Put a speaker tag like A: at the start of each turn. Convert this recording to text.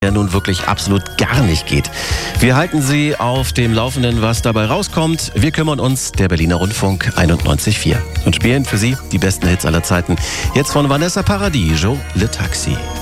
A: ja nun wirklich absolut gar nicht geht. Wir halten Sie auf dem Laufenden, was dabei rauskommt. Wir kümmern uns, der Berliner Rundfunk 91.4 und spielen für Sie die besten Hits aller Zeiten. Jetzt von Vanessa Paradiso, Le Taxi.